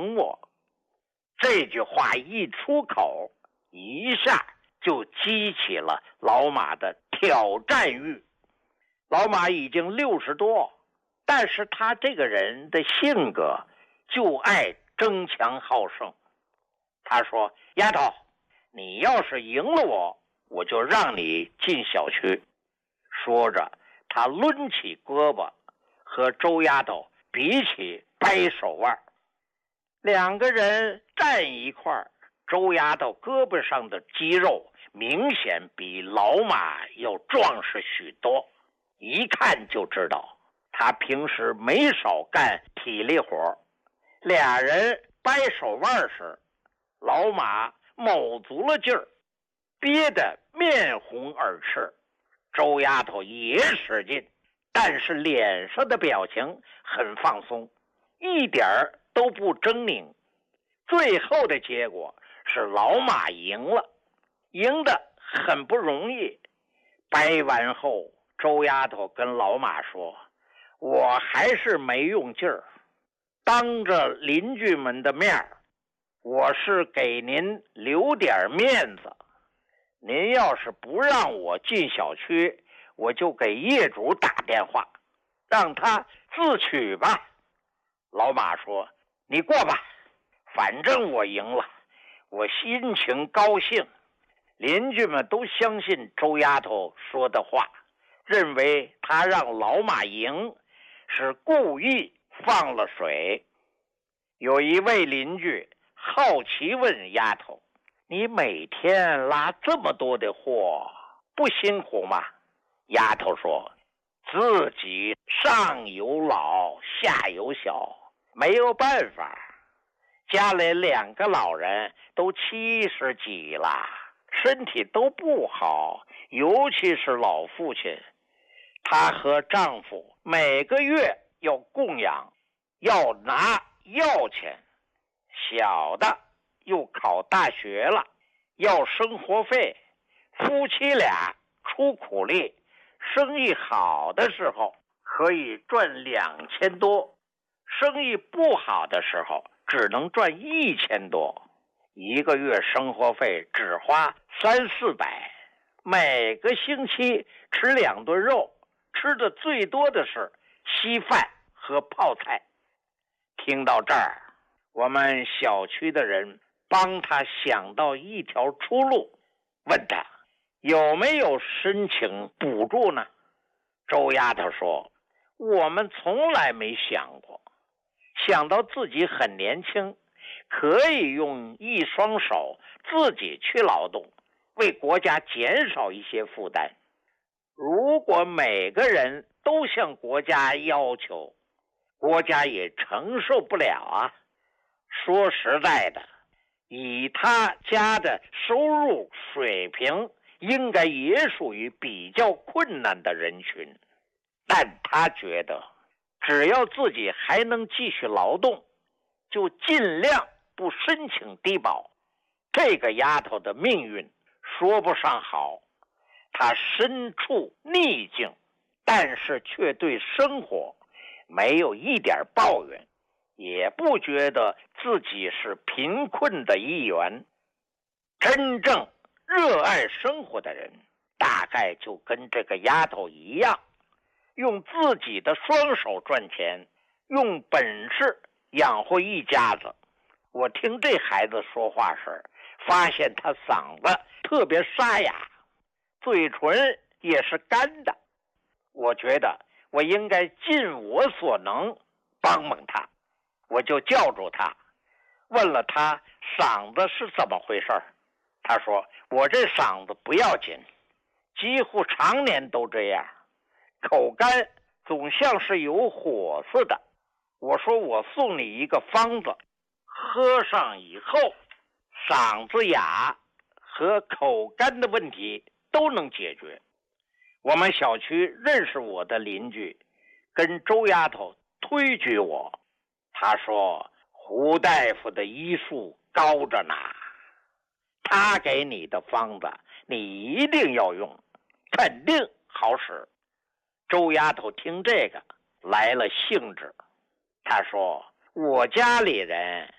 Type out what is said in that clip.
赢我。这句话一出口，一下就激起了老马的挑战欲。老马已经60多，但是他这个人的性格就爱争强好胜。他说：丫头，你要是赢了我，我就让你进小区。说着，他抡起胳膊和周丫头比起掰手腕。两个人站一块儿，周丫头胳膊上的肌肉明显比老马要壮实许多，一看就知道他平时没少干体力活。俩人掰手腕时，老马卯足了劲儿，憋得面红耳赤。周丫头也使劲，但是脸上的表情很放松，一点儿都不狰狞。最后的结果是老马赢了，赢得很不容易。掰完后，周丫头跟老马说：我还是没用劲儿，当着邻居们的面儿，我是给您留点面子，您要是不让我进小区，我就给业主打电话，让他自取吧。老马说：你过吧，反正我赢了，我心情高兴。邻居们都相信周丫头说的话，认为他让老马赢是故意放了水。有一位邻居好奇问丫头：你每天拉这么多的货，不辛苦吗？丫头说：自己上有老下有小，没有办法，家里2个老人都70几了，身体都不好，尤其是老父亲，她和丈夫每个月要供养，要拿药钱，小的又考大学了，要生活费，夫妻俩出苦力，生意好的时候可以赚2000多，生意不好的时候只能赚1000多，一个月生活费只花300-400，每个星期吃2顿肉，吃的最多的是稀饭和泡菜。听到这儿，我们小区的人帮他想到一条出路，问他有没有申请补助呢？周丫头说：我们从来没想过，想到自己很年轻，可以用一双手自己去劳动，为国家减少一些负担。如果每个人都向国家要求，国家也承受不了啊。说实在的，以他家的收入水平，应该也属于比较困难的人群，但他觉得只要自己还能继续劳动，就尽量不申请低保。这个丫头的命运说不上好，她身处逆境，但是却对生活没有一点抱怨，也不觉得自己是贫困的一员。真正热爱生活的人，大概就跟这个丫头一样，用自己的双手赚钱，用本事养活一家子。我听这孩子说话时，发现他嗓子特别沙哑，嘴唇也是干的。我觉得我应该尽我所能帮帮他，我就叫住他，问了他嗓子是怎么回事。他说：我这嗓子不要紧，几乎常年都这样，口干总像是有火似的。我说我送你一个方子，喝上以后，嗓子哑和口干的问题都能解决。我们小区认识我的邻居跟周丫头推举我，他说胡大夫的医术高着呢，他给你的方子你一定要用，肯定好使。周丫头听这个来了兴致，她说我家里人